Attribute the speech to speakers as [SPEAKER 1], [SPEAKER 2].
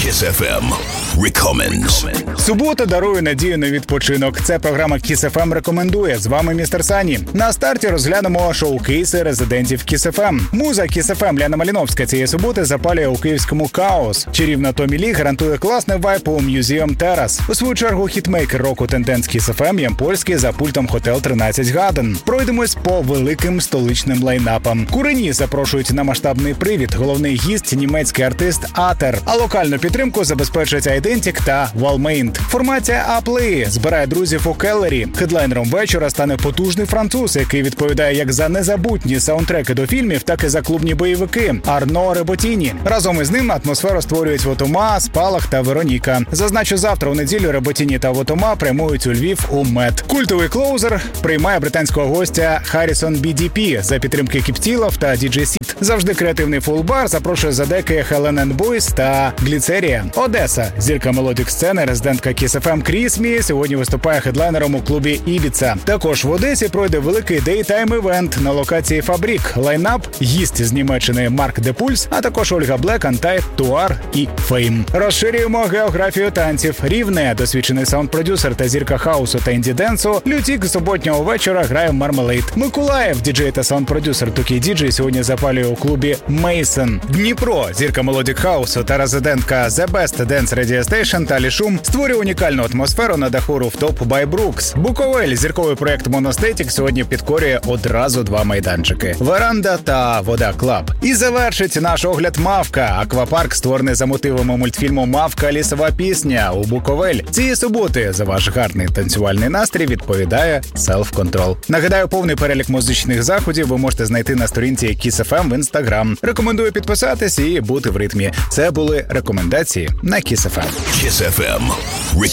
[SPEAKER 1] Kiss FM Recommends.
[SPEAKER 2] Субота дарує надію на відпочинок. Це програма Kiss FM рекомендує. З вами містер Сані. На старті розглянемо шоу-кейси резидентів Kiss FM. Муза Kiss FM Ляна Маліновська цієї суботи запалює у київському Каос. Чарівна Томі Лі гарантує класний вайб у Museum Terrace. У свою чергу хітмейкер року тенденс Kiss FM Ям Польський за пультом Hotel 13 Гаден. Пройдемось по великим столичним лайнапам. Курені запрошують на масштабний привід. Головний гість – німецький артист Атер. А локальну підтримку забезпечать Айдентік та Валмейнт. Формація А-плеї збирає друзів у Келлері. Хедлайнером вечора стане потужний француз, який відповідає як за незабутні саундтреки до фільмів, так і за клубні бойовики – Арно Реботіні. Разом із ним атмосферу створюють Вотома, Спалах та Вероніка. Зазначу, завтра у неділю Реботіні та Вотома прямують у Львів у МЕД. Культовий клоузер приймає британського гостя Харрісон BDP за підтримки Кіптілов та DJ Сіт. Завжди креативний фулбар запрошує задеки Хелен енд Бойс та Гліцерія. Одеса. Зірка мелодік-сцени, резидентка Kiss FM Крісмі сьогодні виступає хедлайнером у клубі Ібіца. Також в Одесі пройде великий дейтайм-івент на локації Фабрік. Лайнап – гість з Німеччини Марк де Пульс, а також Ольга Блек, Антай, Туар і Фейм. Розширюємо географію танців. Рівне, досвідчений саунд-продюсер та зірка хаусу та інді-денсу, Лютік суботнього вечора грає в Мармелейд. Миколаїв, діджей та саунд-продюсер Тукі Діджей сьогодні запалює у клубі Мейсон. Дніпро, зірка мелодік хаусу та резидентка The Best Dance Radio Station Талі Шум створює унікальну атмосферу на даху Rooftop by Brooks. Буковель, зірковий проект Моностетік, сьогодні підкорює одразу два майданчики – Веранда та Вода Клаб. І завершить наш огляд Мавка. Аквапарк, створений за мотивами мультфільму «Мавка. Лісова пісня» у Буковель. Цієї суботи за ваш гарний танцювальний настрій відповідає Self Control. Нагадаю, повний перелік музичних заходів ви можете знайти на сторінці Kiss FM в Instagram. Рекомендую підписатись і бути в ритмі. Це були рекомендації на Kiss FM.
[SPEAKER 1] Kiss FM